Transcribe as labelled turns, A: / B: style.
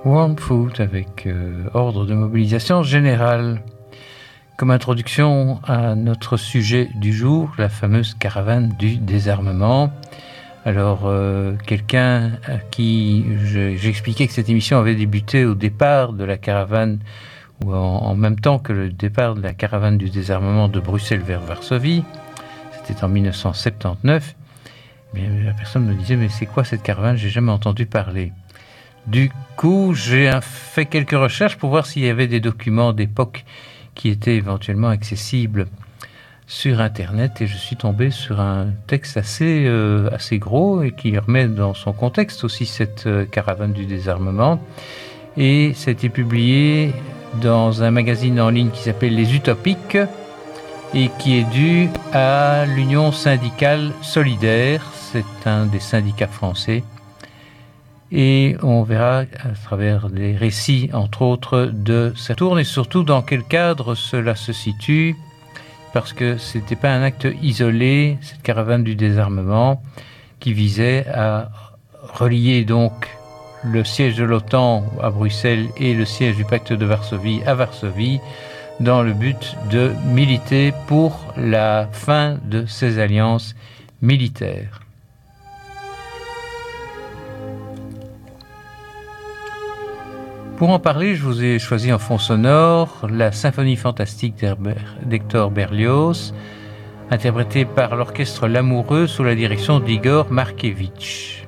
A: Warm Food avec ordre de mobilisation générale. Comme introduction à notre sujet du jour, la fameuse caravane du désarmement. Alors, quelqu'un à qui j'expliquais que cette émission avait débuté au départ de la caravane, ou en même temps que le départ de la caravane du désarmement de Bruxelles vers Varsovie, c'était en 1979, bien, la personne me disait « Mais c'est quoi cette caravane ? J'ai jamais entendu parler ». Du coup, j'ai fait quelques recherches pour voir s'il y avait des documents d'époque qui étaient éventuellement accessibles sur Internet, et je suis tombé sur un texte assez gros et qui remet dans son contexte aussi cette caravane du désarmement. Et ça a été publié dans un magazine en ligne qui s'appelle Les Utopiques et qui est dû à l'Union syndicale solidaire. C'est un des syndicats français. Et on verra à travers les récits, entre autres, de sa tourne et surtout dans quel cadre cela se situe, parce que ce n'était pas un acte isolé, cette caravane du désarmement, qui visait à relier donc le siège de l'OTAN à Bruxelles et le siège du pacte de Varsovie à Varsovie, dans le but de militer pour la fin de ces alliances militaires. Pour en parler, je vous ai choisi en fond sonore la symphonie fantastique d'Hector Berlioz, interprétée par l'orchestre L'Amoureux sous la direction d'Igor Markevitch.